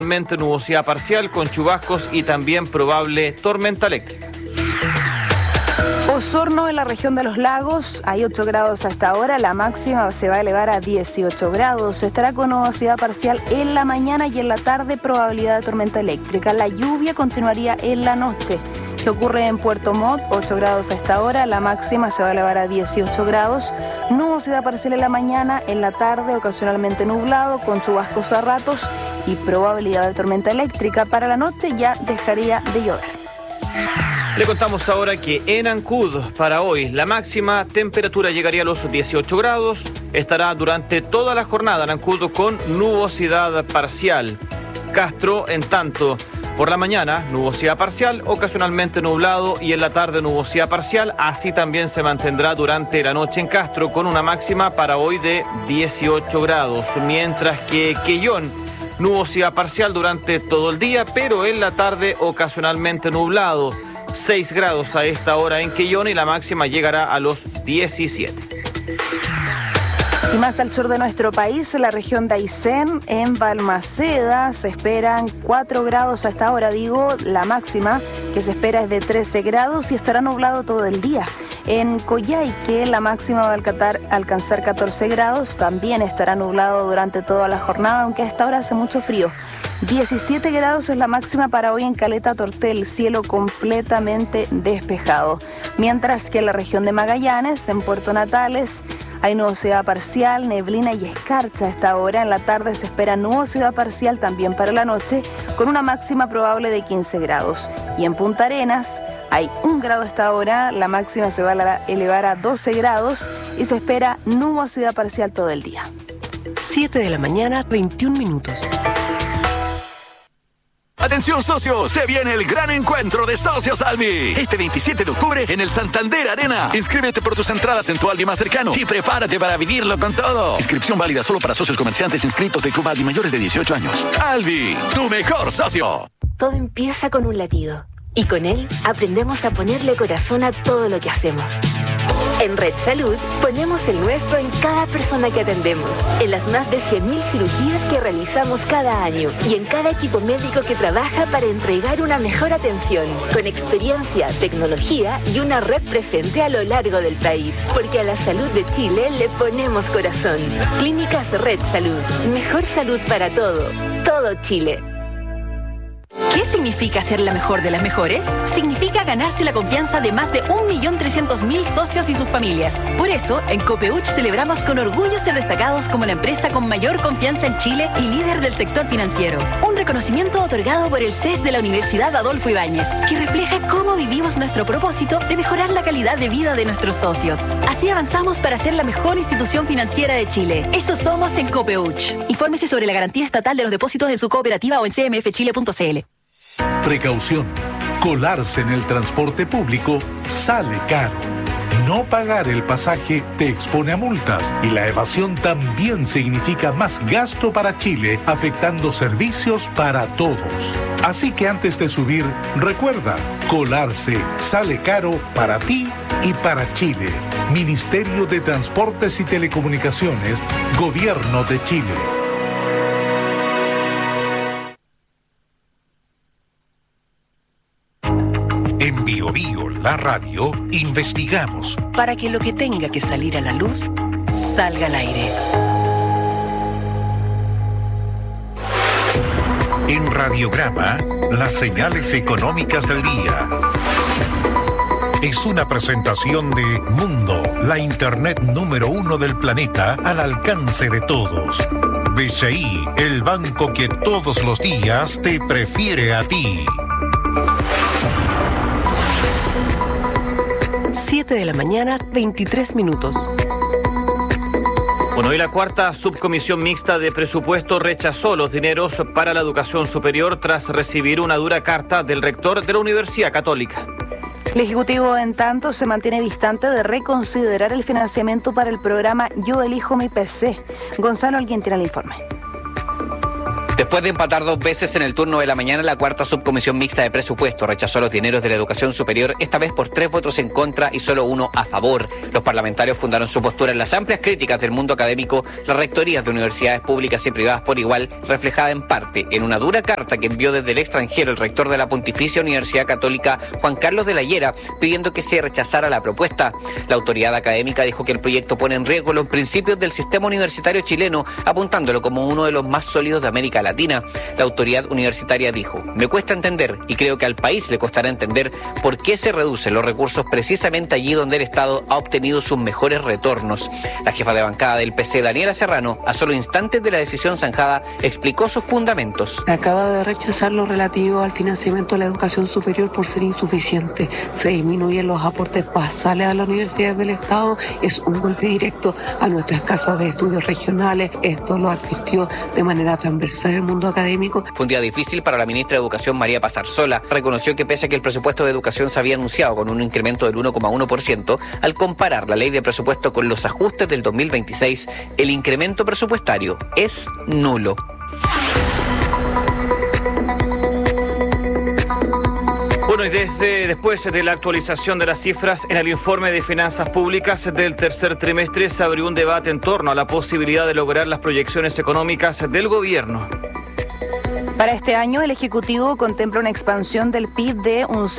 nubosidad parcial con chubascos y también probable tormenta eléctrica. Osorno, en la región de los lagos, hay 8 grados hasta ahora, la máxima se va a elevar a 18 grados. Estará con nubosidad parcial en la mañana y en la tarde probabilidad de tormenta eléctrica. La lluvia continuaría en la noche. ¿Qué ocurre en Puerto Montt? 8 grados hasta ahora, la máxima se va a elevar a 18 grados. Nubosidad parcial en la mañana, en la tarde ocasionalmente nublado, con chubascos a ratos y probabilidad de tormenta eléctrica. Para la noche ya dejaría de llover. Le contamos ahora que en Ancud, para hoy, la máxima temperatura llegaría a los 18 grados. Estará durante toda la jornada en Ancud con nubosidad parcial. Castro, en tanto, por la mañana, nubosidad parcial, ocasionalmente nublado y en la tarde nubosidad parcial. Así también se mantendrá durante la noche en Castro con una máxima para hoy de 18 grados. Mientras que Quellón, nubosidad parcial durante todo el día, pero en la tarde ocasionalmente nublado. 6 grados a esta hora en Quellón y la máxima llegará a los 17. Y más al sur de nuestro país, la región de Aysén, en Balmaceda, se esperan 4 grados a esta hora, la máxima que se espera es de 13 grados y estará nublado todo el día. En Coyhaique, la máxima va a alcanzar 14 grados, también estará nublado durante toda la jornada, aunque a esta hora hace mucho frío. 17 grados es la máxima para hoy en Caleta Tortel, cielo completamente despejado. Mientras que en la región de Magallanes, en Puerto Natales, hay nubosidad parcial, neblina y escarcha a esta hora. En la tarde se espera nubosidad parcial también para la noche, con una máxima probable de 15 grados. Y en Punta Arenas hay 1 grado a esta hora, la máxima se va a elevar a 12 grados y se espera nubosidad parcial todo el día. 7 de la mañana, 21 minutos. Atención socios, se viene el gran encuentro de Socios Albi. Este 27 de octubre en el Santander Arena. Inscríbete por tus entradas en tu Albi más cercano y prepárate para vivirlo con todo. Inscripción válida solo para socios comerciantes inscritos de Club Albi mayores de 18 años. Albi, tu mejor socio. Todo empieza con un latido y con él aprendemos a ponerle corazón a todo lo que hacemos. En Red Salud ponemos el nuestro en cada persona que atendemos, en las más de 100.000 cirugías que realizamos cada año y en cada equipo médico que trabaja para entregar una mejor atención, con experiencia, tecnología y una red presente a lo largo del país. Porque a la salud de Chile le ponemos corazón. Clínicas Red Salud. Mejor salud para todo Chile. ¿Qué significa ser la mejor de las mejores? Significa ganarse la confianza de más de 1.300.000 socios y sus familias. Por eso, en Copeuch celebramos con orgullo ser destacados como la empresa con mayor confianza en Chile y líder del sector financiero. Un reconocimiento otorgado por el CES de la Universidad Adolfo Ibáñez, que refleja cómo vivimos nuestro propósito de mejorar la calidad de vida de nuestros socios. Así avanzamos para ser la mejor institución financiera de Chile. Eso somos en Copeuch. Infórmese sobre la garantía estatal de los depósitos de su cooperativa o en cmfchile.cl. Precaución. Colarse en el transporte público sale caro. No pagar el pasaje te expone a multas y la evasión también significa más gasto para Chile, afectando servicios para todos. Así que antes de subir, recuerda, colarse sale caro para ti y para Chile. Ministerio de Transportes y Telecomunicaciones, Gobierno de Chile. En Bio Bio, la radio, investigamos para que lo que tenga que salir a la luz, salga al aire. En Radiograma, las señales económicas del día. Es una presentación de Mundo, la internet número 1 del planeta al alcance de todos. BCI, el banco que todos los días te prefiere a ti. 7 de la mañana, 23 minutos. Bueno, y la cuarta subcomisión mixta de presupuesto rechazó los dineros para la educación superior tras recibir una dura carta del rector de la Universidad Católica. El Ejecutivo, en tanto, se mantiene distante de reconsiderar el financiamiento para el programa Yo Elijo Mi PC. Gonzalo Alguien tiene el informe. Después de empatar 2 veces en el turno de la mañana, la cuarta subcomisión mixta de presupuesto rechazó los dineros de la educación superior, esta vez por 3 votos en contra y solo 1 a favor. Los parlamentarios fundaron su postura en las amplias críticas del mundo académico, las rectorías de universidades públicas y privadas por igual, reflejada en parte en una dura carta que envió desde el extranjero el rector de la Pontificia Universidad Católica, Juan Carlos de la Hiera, pidiendo que se rechazara la propuesta. La autoridad académica dijo que el proyecto pone en riesgo los principios del sistema universitario chileno, apuntándolo como uno de los más sólidos de América Latina. La autoridad universitaria dijo: me cuesta entender, y creo que al país le costará entender, por qué se reducen los recursos precisamente allí donde el Estado ha obtenido sus mejores retornos. La jefa de bancada del PC, Daniela Serrano, a solo instantes de la decisión zanjada, explicó sus fundamentos. Acaba de rechazar lo relativo al financiamiento de la educación superior por ser insuficiente. Se disminuyen los aportes basales a las universidades del Estado. Es un golpe directo a nuestras casas de estudios regionales. Esto lo advirtió de manera transversal el mundo académico. Fue un día difícil para la ministra de Educación, María Pazarsola. Reconoció que pese a que el presupuesto de educación se había anunciado con un incremento del 1,1%, al comparar la ley de presupuesto con los ajustes del 2026, el incremento presupuestario es nulo. Bueno, y después de la actualización de las cifras en el informe de finanzas públicas del tercer trimestre, se abrió un debate en torno a la posibilidad de lograr las proyecciones económicas del gobierno. Para este año, el Ejecutivo contempla una expansión del PIB de un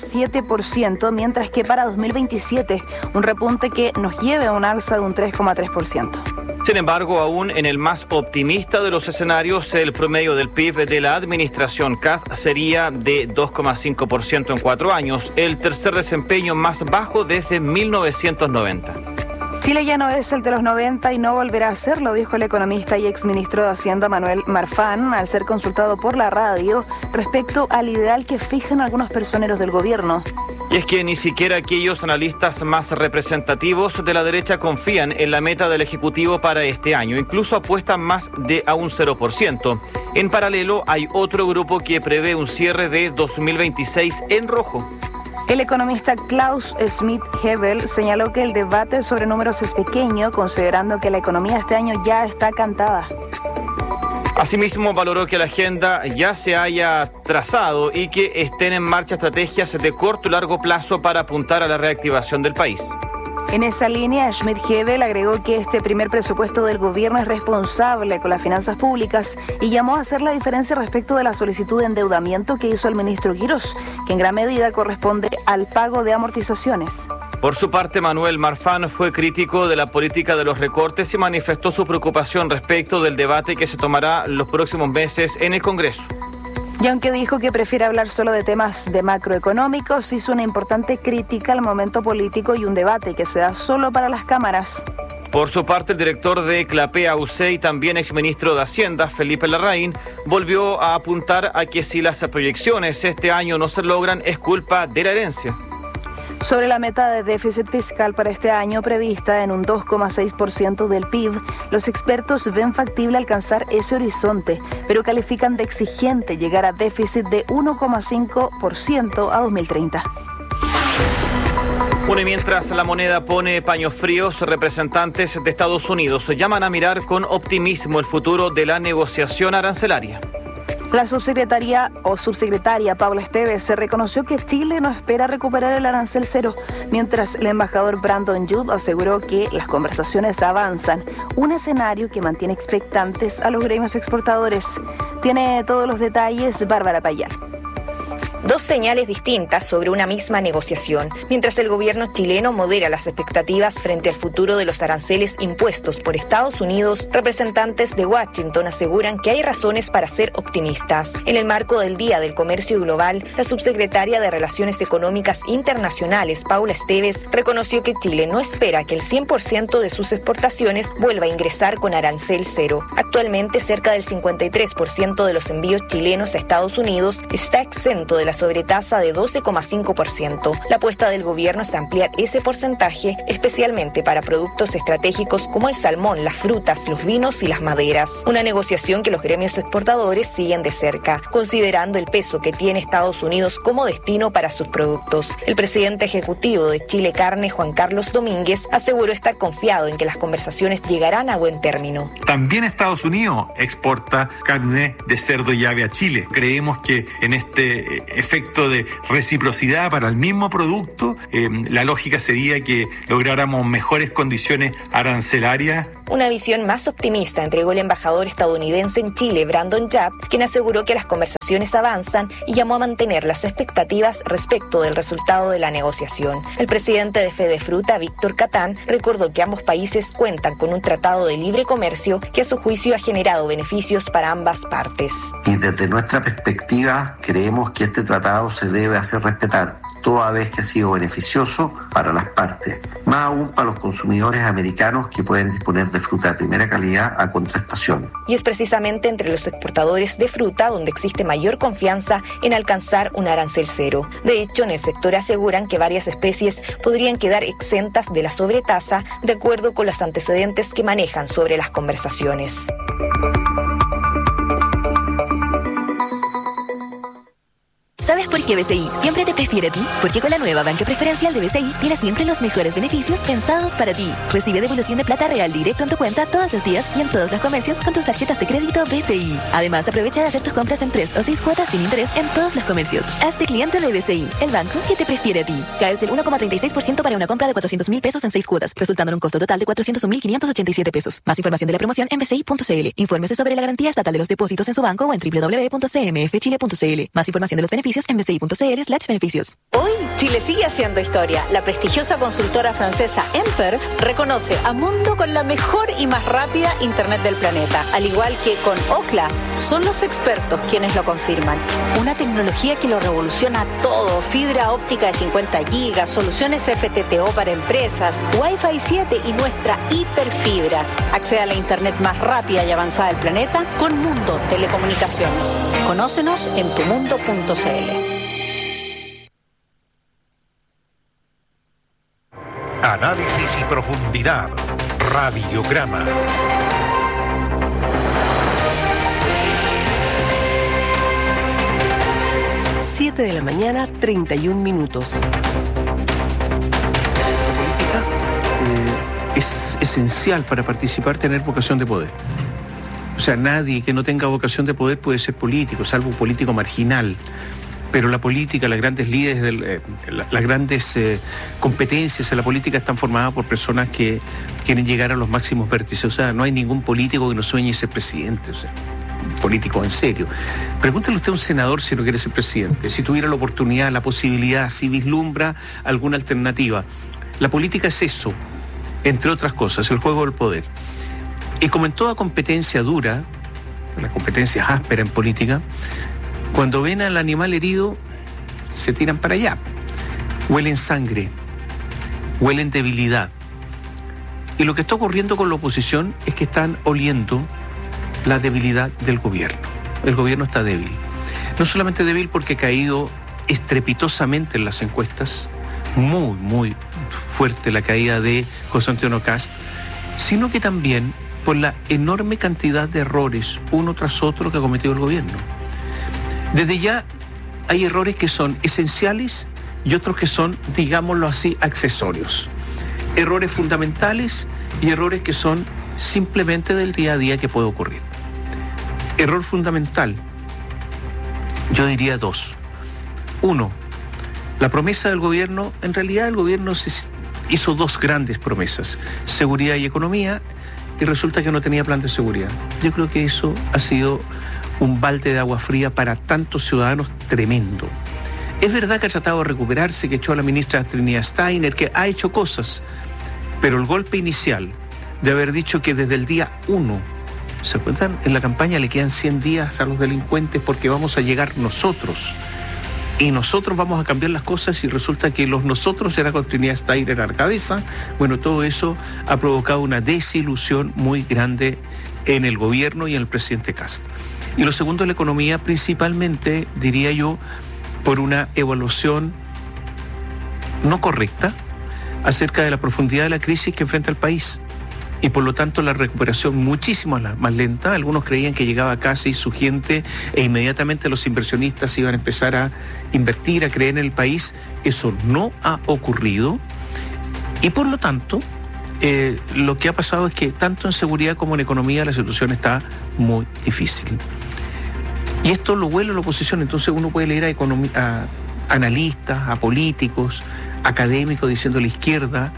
0,7%, mientras que para 2027, un repunte que nos lleve a un alza de un 3,3%. Sin embargo, aún en el más optimista de los escenarios, el promedio del PIB de la administración Kast sería de 2,5% en 4 años, el tercer desempeño más bajo desde 1990. Chile ya no es el de los 90 y no volverá a serlo, dijo el economista y exministro de Hacienda Manuel Marfán al ser consultado por la radio respecto al ideal que fijan algunos personeros del gobierno. Y es que ni siquiera aquellos analistas más representativos de la derecha confían en la meta del Ejecutivo para este año, incluso apuestan más de a un 0%. En paralelo, hay otro grupo que prevé un cierre de 2026 en rojo. El economista Klaus Schmidt-Hebel señaló que el debate sobre números es pequeño, considerando que la economía este año ya está cantada. Asimismo, valoró que la agenda ya se haya trazado y que estén en marcha estrategias de corto y largo plazo para apuntar a la reactivación del país. En esa línea, Schmidt-Hebel agregó que este primer presupuesto del gobierno es responsable con las finanzas públicas y llamó a hacer la diferencia respecto de la solicitud de endeudamiento que hizo el ministro Quirós, que en gran medida corresponde al pago de amortizaciones. Por su parte, Manuel Marfán fue crítico de la política de los recortes y manifestó su preocupación respecto del debate que se tomará los próximos meses en el Congreso. Y aunque dijo que prefiere hablar solo de temas de macroeconómicos, hizo una importante crítica al momento político y un debate que se da solo para las cámaras. Por su parte, el director de Clapea UC y también exministro de Hacienda, Felipe Larraín, volvió a apuntar a que si las proyecciones este año no se logran, es culpa de la herencia. Sobre la meta de déficit fiscal para este año prevista en un 2,6% del PIB, los expertos ven factible alcanzar ese horizonte, pero califican de exigente llegar a déficit de 1,5% a 2030. Bueno, y mientras la moneda pone paños fríos, representantes de Estados Unidos llaman a mirar con optimismo el futuro de la negociación arancelaria. La subsecretaria Paula Esteves se reconoció que Chile no espera recuperar el arancel cero, mientras el embajador Brandon Judd aseguró que las conversaciones avanzan, un escenario que mantiene expectantes a los gremios exportadores. Tiene todos los detalles Bárbara Payar. Dos señales distintas sobre una misma negociación. Mientras el gobierno chileno modera las expectativas frente al futuro de los aranceles impuestos por Estados Unidos, representantes de Washington aseguran que hay razones para ser optimistas. En el marco del Día del Comercio Global, la subsecretaria de Relaciones Económicas Internacionales, Paula Esteves, reconoció que Chile no espera que el 100% de sus exportaciones vuelva a ingresar con arancel cero. Actualmente, cerca del 53% de los envíos chilenos a Estados Unidos está exento de la sobretasa de 12,5%. La apuesta del gobierno es ampliar ese porcentaje, especialmente para productos estratégicos como el salmón, las frutas, los vinos y las maderas. Una negociación que los gremios exportadores siguen de cerca, considerando el peso que tiene Estados Unidos como destino para sus productos. El presidente ejecutivo de Chile Carne, Juan Carlos Domínguez, aseguró estar confiado en que las conversaciones llegarán a buen término. También Estados Unidos exporta carne de cerdo y ave a Chile. Creemos que en este efecto de reciprocidad para el mismo producto, la lógica sería que lográramos mejores condiciones arancelarias. Una visión más optimista entregó el embajador estadounidense en Chile, Brandon Yap, quien aseguró que las conversaciones avanzan y llamó a mantener las expectativas respecto del resultado de la negociación. El presidente de Fedefruta, Víctor Catán, recordó que ambos países cuentan con un tratado de libre comercio que a su juicio ha generado beneficios para ambas partes. Y desde nuestra perspectiva creemos que este tratado se debe hacer respetar, toda vez que ha sido beneficioso para las partes, más aún para los consumidores americanos que pueden disponer de fruta de primera calidad a contratación. Y es precisamente entre los exportadores de fruta donde existe mayor confianza en alcanzar un arancel cero. De hecho, en el sector aseguran que varias especies podrían quedar exentas de la sobretasa de acuerdo con los antecedentes que manejan sobre las conversaciones. ¿Sabes por qué BCI siempre te prefiere a ti? Porque con la nueva banca preferencial de BCI tienes siempre los mejores beneficios pensados para ti. Recibe devolución de plata real directo en tu cuenta todos los días y en todos los comercios con tus tarjetas de crédito BCI. Además, aprovecha de hacer tus compras en 3 o 6 cuotas sin interés en todos los comercios. Hazte cliente de BCI, el banco que te prefiere a ti. Caes del 1,36% para una compra de 400.000 pesos en 6 cuotas, resultando en un costo total de 401.587 pesos. Más información de la promoción en bci.cl. Infórmese sobre la garantía estatal de los depósitos en su banco o en www.cmfchile.cl. Más información de los beneficios en bci.cl/beneficios. Hoy, Chile sigue haciendo historia. La prestigiosa consultora francesa Emper reconoce a Mundo con la mejor y más rápida internet del planeta. Al igual que con Ookla, son los expertos quienes lo confirman. Una tecnología que lo revoluciona todo. Fibra óptica de 50 gigas, soluciones FTTO para empresas, Wi-Fi 7 y nuestra hiperfibra. Accede a la internet más rápida y avanzada del planeta con Mundo Telecomunicaciones. Conócenos en tumundo.cl. Análisis y profundidad. Radiograma. Siete de la mañana, 31 minutos. La política es esencial para participar, tener vocación de poder. O sea, nadie que no tenga vocación de poder puede ser político, salvo un político marginal. Pero la política, las grandes líderes, las grandes competencias en la política están formadas por personas que quieren llegar a los máximos vértices. O sea, no hay ningún político que no sueñe ser presidente. O sea, político en serio. Pregúntele usted a un senador si no quiere ser presidente, si tuviera la oportunidad, la posibilidad, si vislumbra alguna alternativa. La política es eso, entre otras cosas, el juego del poder. Y como en toda competencia dura, la competencia es áspera en política, cuando ven al animal herido, se tiran para allá. Huelen sangre, huelen debilidad. Y lo que está ocurriendo con la oposición es que están oliendo la debilidad del gobierno. El gobierno está débil. No solamente débil porque ha caído estrepitosamente en las encuestas, muy fuerte la caída de José Antonio Kast, sino que también por la enorme cantidad de errores, uno tras otro, que ha cometido el gobierno. Desde ya hay errores que son esenciales y otros que son, digámoslo así, accesorios. Errores fundamentales y errores que son simplemente del día a día que puede ocurrir. Error fundamental, yo diría dos. Uno, la promesa del gobierno, en realidad el gobierno hizo dos grandes promesas, seguridad y economía, y resulta que no tenía plan de seguridad. Yo creo que eso ha sido un balde de agua fría para tantos ciudadanos tremendo. Es verdad que ha tratado de recuperarse, que echó a la ministra Trinidad Steiner, que ha hecho cosas, pero el golpe inicial de haber dicho que desde el día 1, ¿se acuerdan? En la campaña le quedan 100 días a los delincuentes porque vamos a llegar nosotros. Y nosotros vamos a cambiar las cosas y resulta que los nosotros era con Trinidad Steiner a la cabeza. Bueno, todo eso ha provocado una desilusión muy grande en el gobierno y en el presidente Kast. Y lo segundo, la economía, principalmente, diría yo, por una evaluación no correcta acerca de la profundidad de la crisis que enfrenta el país. Y por lo tanto la recuperación muchísimo más lenta. Algunos creían que llegaba casi su gente e inmediatamente los inversionistas iban a empezar a invertir, a creer en el país. Eso no ha ocurrido y por lo tanto lo que ha pasado es que tanto en seguridad como en economía la situación está muy difícil. Y esto lo huele la oposición, entonces uno puede leer a analistas, a políticos, académicos diciendo la izquierda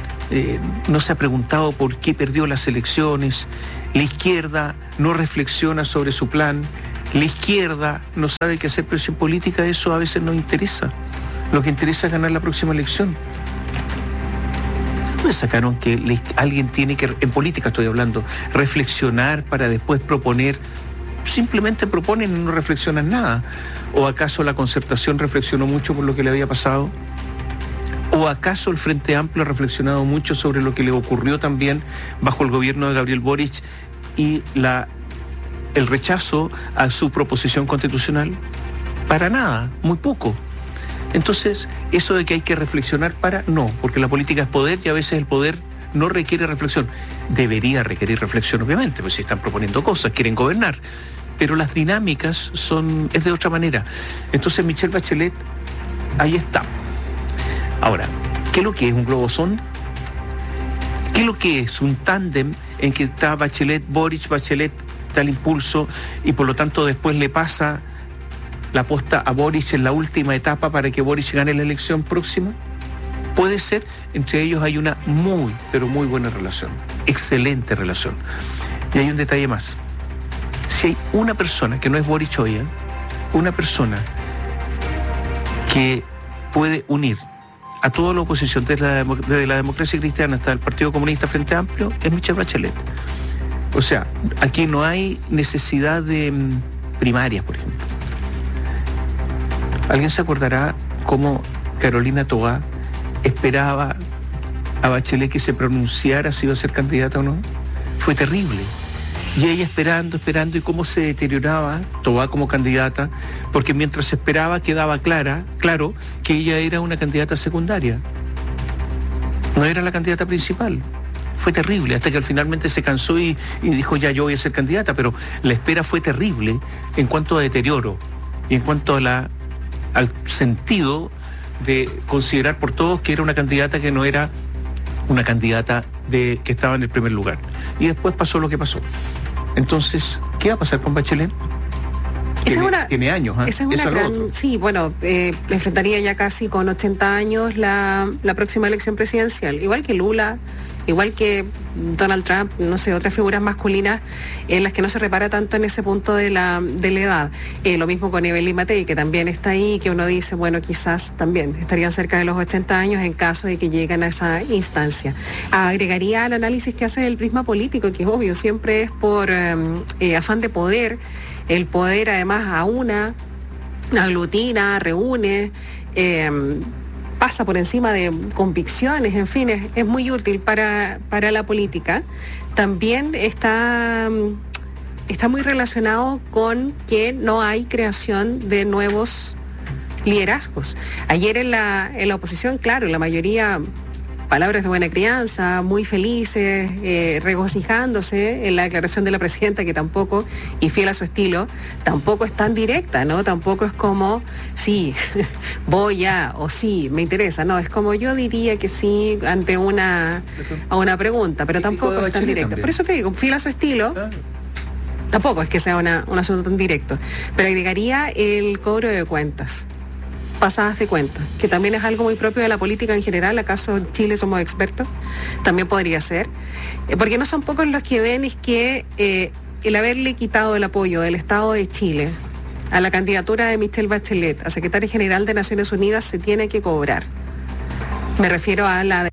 no se ha preguntado por qué perdió las elecciones, la izquierda no reflexiona sobre su plan, la izquierda no sabe qué hacer presión política. Eso a veces no interesa. Lo que interesa es ganar la próxima elección. ¿Dónde sacaron que alguien tiene que, en política estoy hablando, reflexionar para después proponer? Simplemente proponen y no reflexionan nada. ¿O acaso la Concertación reflexionó mucho por lo que le había pasado? ¿O acaso el Frente Amplio ha reflexionado mucho sobre lo que le ocurrió también bajo el gobierno de Gabriel Boric y el rechazo a su proposición constitucional? Para nada, muy poco. Entonces, eso de que hay que reflexionar no, porque la política es poder y a veces el poder no requiere reflexión. Debería requerir reflexión, obviamente, pues si están proponiendo cosas, quieren gobernar. Pero las dinámicas es de otra manera. Entonces, Michelle Bachelet, ahí está. Ahora, ¿qué es lo que es un globo sonda? ¿Qué es lo que es un tándem en que está Bachelet, Boric, Bachelet, da el impulso y por lo tanto después le pasa la posta a Boric en la última etapa para que Boric gane la elección próxima? Puede ser, entre ellos hay una muy, pero muy buena relación, excelente relación. Y hay un detalle más. Si hay una persona que no es Boric hoy, una persona que puede unir a toda la oposición, desde la democracia cristiana hasta el Partido Comunista Frente Amplio, es Michelle Bachelet. O sea, aquí no hay necesidad de primarias, por ejemplo. ¿Alguien se acordará cómo Carolina Toá esperaba a Bachelet que se pronunciara si iba a ser candidata o no? Fue terrible. Y ella esperando, y cómo se deterioraba Toá como candidata, porque mientras esperaba quedaba claro que ella era una candidata secundaria. No era la candidata principal. Fue terrible, hasta que finalmente se cansó y dijo, ya yo voy a ser candidata, pero la espera fue terrible en cuanto a deterioro y en cuanto al sentido de considerar por todos que era una candidata que no era una candidata que estaba en el primer lugar. Y después pasó lo que pasó. Entonces, ¿qué va a pasar con Bachelet? Tiene años. Esa es una gran, sí, bueno, enfrentaría ya casi con 80 años la próxima elección presidencial. Igual que Lula, igual que Donald Trump, no sé, otras figuras masculinas en las que no se repara tanto en ese punto de la edad. Lo mismo con Evelyn Matei, que también está ahí, que uno dice, bueno, quizás también estarían cerca de los 80 años en caso de que lleguen a esa instancia. Agregaría al análisis que hace el prisma político, que es obvio, siempre es por afán de poder. El poder además aglutina, reúne, pasa por encima de convicciones, en fin, es muy útil para la política. También está muy relacionado con que no hay creación de nuevos liderazgos. Ayer en la oposición, claro, la mayoría, palabras de buena crianza, muy felices, regocijándose en la declaración de la presidenta, que tampoco, y fiel a su estilo, tampoco es tan directa, ¿no? Tampoco es como, sí, voy a, o sí, me interesa, no, es como yo diría que sí ante a una pregunta, pero tampoco es tan directa. Por eso te digo, fiel a su estilo, tampoco es que sea un asunto tan directo, pero agregaría el cobro de cuentas pasadas de cuentas, que también es algo muy propio de la política en general. ¿Acaso en Chile somos expertos? También podría ser, porque no son pocos los que ven es que el haberle quitado el apoyo del Estado de Chile a la candidatura de Michelle Bachelet a secretaria general de Naciones Unidas se tiene que cobrar. Me refiero a la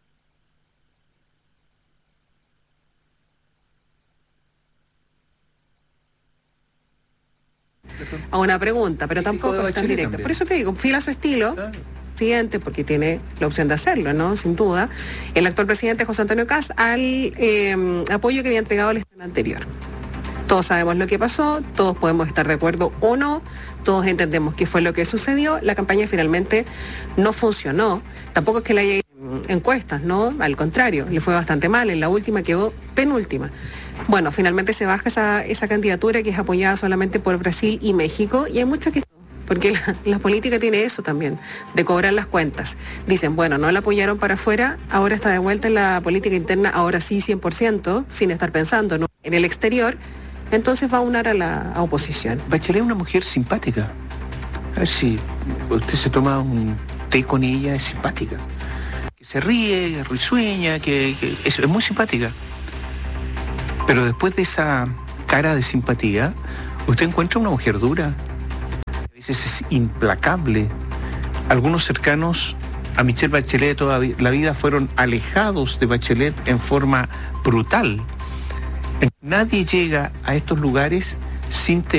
a una pregunta, pero tampoco es tan directa. Por eso te digo, fiel a su estilo, siguiente, porque tiene la opción de hacerlo, ¿no? Sin duda, el actual presidente José Antonio Kast al apoyo que había entregado el Estado anterior. Todos sabemos lo que pasó, todos podemos estar de acuerdo o no, todos entendemos qué fue lo que sucedió. La campaña finalmente no funcionó. Tampoco es que le haya encuestas, ¿no? Al contrario, le fue bastante mal. En la última quedó penúltima. Bueno, finalmente se baja esa candidatura que es apoyada solamente por Brasil y México, y hay mucha que... Porque la política tiene eso también, de cobrar las cuentas. Dicen, bueno, no la apoyaron para afuera, ahora está de vuelta en la política interna, ahora sí 100%, sin estar pensando, ¿no?, en el exterior, entonces va a unar a la oposición. Bachelet es una mujer simpática. A ver si usted se toma un té con ella, es simpática. Que se ríe, risueña, que es muy simpática. Pero después de esa cara de simpatía, usted encuentra una mujer dura. A veces es implacable. Algunos cercanos a Michelle Bachelet de toda la vida fueron alejados de Bachelet en forma brutal. Nadie llega a estos lugares sin tener